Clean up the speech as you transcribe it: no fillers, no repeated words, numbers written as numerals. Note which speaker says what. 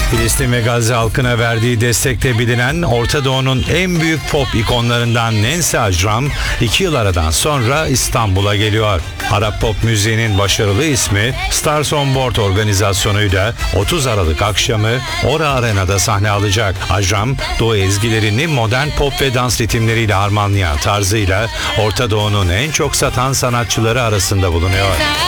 Speaker 1: Filistin ve Gazze halkına verdiği destekle bilinen Orta Doğu'nun en büyük pop ikonlarından Nancy Ajram 2 yıl aradan sonra İstanbul'a geliyor. Arap pop müziğinin başarılı ismi Stars on Board organizasyonuyla 30 Aralık akşamı Ora Arena'da sahne alacak. Ajram, Doğu ezgilerini modern pop ve dans ritimleriyle harmanlayan tarzıyla Orta Doğu'nun en çok satan sanatçıları arasında bulunuyor.